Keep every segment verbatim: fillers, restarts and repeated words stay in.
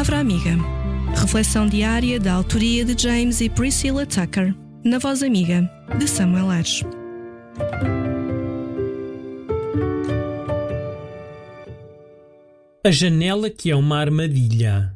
Palavra Amiga. Reflexão diária da autoria de James e Priscilla Tucker, na voz amiga de Samuel Ares. A janela que é uma armadilha.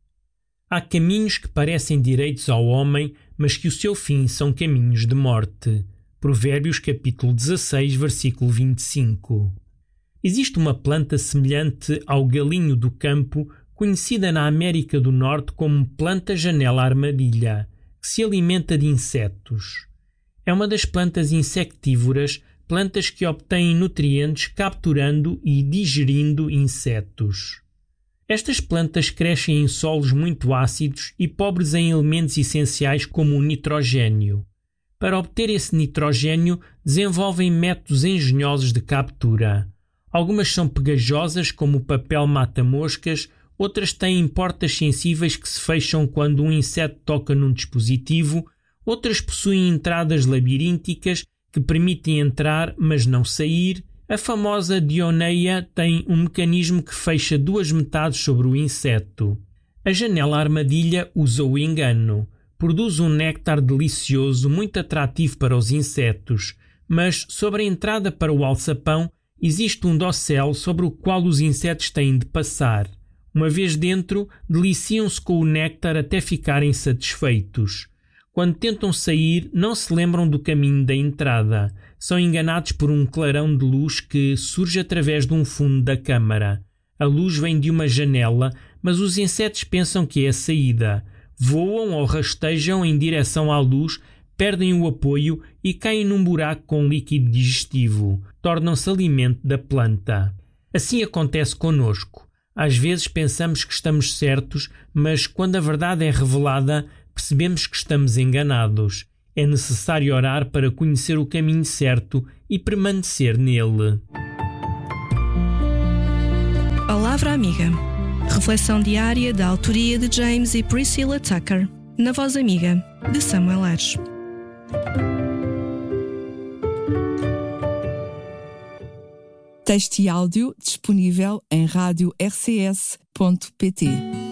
Há caminhos que parecem direitos ao homem, mas que o seu fim são caminhos de morte. Provérbios capítulo dezasseis, versículo vinte e cinco. Existe uma planta semelhante ao galinho do campo, conhecida na América do Norte como planta janela-armadilha, que se alimenta de insetos. É uma das plantas insectívoras, plantas que obtêm nutrientes capturando e digerindo insetos. Estas plantas crescem em solos muito ácidos e pobres em elementos essenciais como o nitrogênio. Para obter esse nitrogênio, desenvolvem métodos engenhosos de captura. Algumas são pegajosas, como o papel mata-moscas, outras têm portas sensíveis que se fecham quando um inseto toca num dispositivo, outras possuem entradas labirínticas que permitem entrar, mas não sair. A famosa dioneia tem um mecanismo que fecha duas metades sobre o inseto. A janela-armadilha usa o engano. Produz um néctar delicioso, muito atrativo para os insetos, mas sobre a entrada para o alçapão existe um dossel sobre o qual os insetos têm de passar. Uma vez dentro, deliciam-se com o néctar até ficarem satisfeitos. Quando tentam sair, não se lembram do caminho da entrada. São enganados por um clarão de luz que surge através de um fundo da câmara. A luz vem de uma janela, mas os insetos pensam que é a saída. Voam ou rastejam em direção à luz, perdem o apoio e caem num buraco com líquido digestivo. Tornam-se alimento da planta. Assim acontece conosco. Às vezes pensamos que estamos certos, mas quando a verdade é revelada, percebemos que estamos enganados. É necessário orar para conhecer o caminho certo e permanecer nele. Palavra Amiga. Reflexão diária da autoria de James e Priscilla Tucker, na voz amiga de Samuel Ares. Texto e áudio disponível em rádio r c s ponto p t.